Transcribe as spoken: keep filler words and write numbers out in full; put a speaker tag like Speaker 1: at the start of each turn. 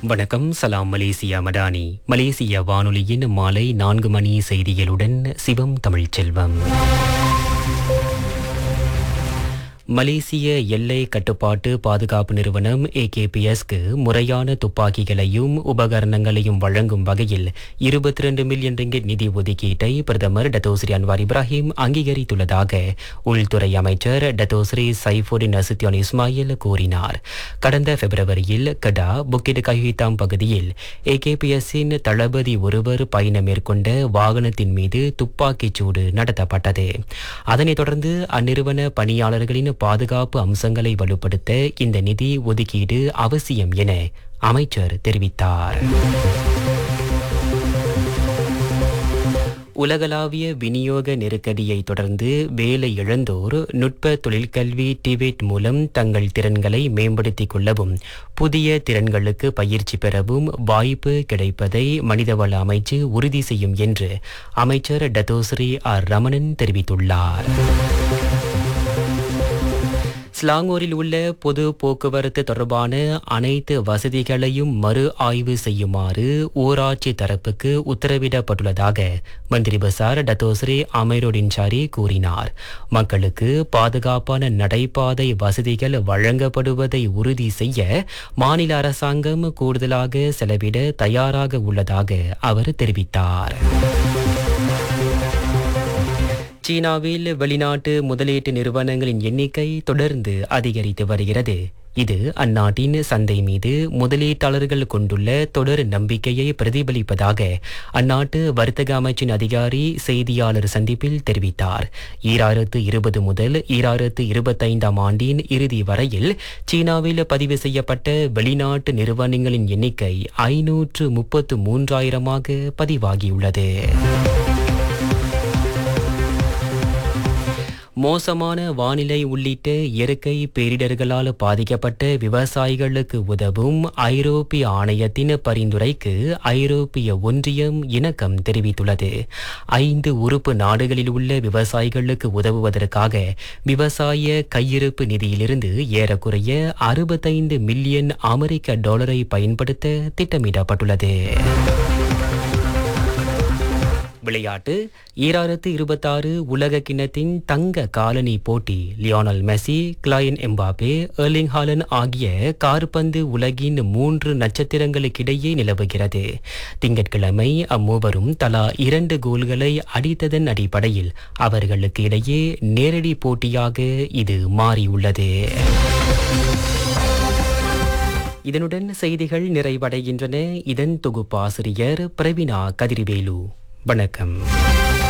Speaker 1: வணக்கம். சலாம் மலேசியா மடானி. மலேசிய வானொலியின் மாலை நான்கு மணி செய்திகளுடன் சிவம் தமிழ்ச்செல்வம். மலேசிய எல்லை கட்டுப்பாட்டு பாதுகாப்பு நிறுவனம் ஏ கே பி எஸ்க்கு முறையான துப்பாக்கிகளையும் உபகரணங்களையும் வழங்கும் வகையில் இருபத்தி இரண்டு மில்லியன் ரிங்கிட் நிதி ஒதுக்கீட்டை பிரதமர் டத்தோஸ்ரீ அன்வார் இப்ராஹிம் அங்கீகரித்துள்ளதாக உள்துறை அமைச்சர் டத்தோஸ்ரீ சைஃபுடின் நசுத்தியான் இஸ்மாயில் கூறினார். கடந்த பிப்ரவரியில் கடா புக்கிட் கஹிதாம் பகுதியில் ஏ கே பி எஸ்ஸின் தளபதி ஒருவர் பயணம் மேற்கொண்ட வாகனத்தின் மீது துப்பாக்கிச் சூடு நடத்தப்பட்டது. அதனைத் தொடர்ந்து அந்நிறுவன பணியாளர்களின் பாதுகாப்பு அம்சங்களை வலுப்படுத்த இந்த நிதி ஒதுக்கீடு அவசியம் என அமைச்சர் தெரிவித்தார். உலகளாவிய விநியோக நெருக்கடியை தொடர்ந்து வேலை இழந்தோர் நுட்ப தொழிற்கல்வி டிபேட் மூலம் தங்கள் திறன்களை மேம்படுத்திக் கொள்ளவும் புதிய திறன்களுக்கு பயிற்சி பெறவும் வாய்ப்பு கிடைப்பதை மனிதவள அமைச்சு உறுதி செய்யும் என்று அமைச்சர் டத்தோஸ்ரீ ஆர் ரமணன் தெரிவித்துள்ளார். ஸ்லாங்கூரில் உள்ள பொது போக்குவரத்து தொடர்பான அனைத்து வசதிகளையும் மறு ஆய்வு செய்யுமாறு ஊராட்சி தரப்புக்கு உத்தரவிடப்பட்டுள்ளதாக மந்திரி பசார் டத்தோஸ்ரீ அமீருடின் ஷாரி கூறினார். மக்களுக்கு பாதுகாப்பான நடைபாதை வசதிகள் வழங்கப்படுவதை உறுதி செய்ய மாநில அரசாங்கம் கூடுதலாக செலவிட தயாராக உள்ளதாக அவர் தெரிவித்தார். சீனாவில் வெளிநாட்டு முதலீட்டு நிறுவனங்களின் எண்ணிக்கை தொடர்ந்து அதிகரித்து வருகிறது. இது அந்நாட்டின் சந்தை மீது முதலீட்டாளர்கள் கொண்டுள்ள தொடர் நம்பிக்கையை பிரதிபலிப்பதாக அந்நாட்டு வர்த்தக அமைச்சின் அதிகாரி செய்தியாளர் சந்திப்பில் தெரிவித்தார். ஈராயிரத்து இருபது முதல் ஈராயிரத்து இருபத்தைந்தாம் ஆண்டின் இறுதி வரையில் சீனாவில் பதிவு செய்யப்பட்ட வெளிநாட்டு நிறுவனங்களின் எண்ணிக்கை ஐநூற்று முப்பத்து மூன்றாயிரமாக பதிவாகியுள்ளது. மோசமான வானிலை உள்ளிட்ட இயற்கை பேரிடர்களால் பாதிக்கப்பட்ட விவசாயிகளுக்கு உதவும் ஐரோப்பிய ஆணையத்தின் பரிந்துரைக்கு ஐரோப்பிய ஒன்றியம் இணக்கம் தெரிவித்துள்ளது. ஐந்து உறுப்பு நாடுகளில் உள்ள விவசாயிகளுக்கு உதவுவதற்காக விவசாய கையிருப்பு நிதியிலிருந்து ஏறக்குறைய அறுபத்தைந்து மில்லியன் அமெரிக்க டாலரை பயன்படுத்த திட்டமிடப்பட்டுள்ளது. விளையாட்டு. ஈராயிரத்து இருபத்தாறு உலக கிண்ணத்தின் தங்க காலனி போட்டி லியோனல் மெஸ்ஸி, கிளையன் எம்பாப்பே, எர்லிங் ஹாலன் ஆகிய காற்பந்து உலகின் மூன்று நட்சத்திரங்களுக்கிடையே நிலவுகிறது. திங்கட்கிழமை அம்மூவரும் தலா இரண்டு கோல்களை அடித்ததன் அடிப்படையில் அவர்களுக்கு இடையே நேரடி போட்டியாக இது மாறியுள்ளது. இதனுடன் செய்திகள் நிறைவடைகின்றன. இதன் தொகுப்பாசிரியர் பிரவீனா கதிர்வேலு. வணக்கம்.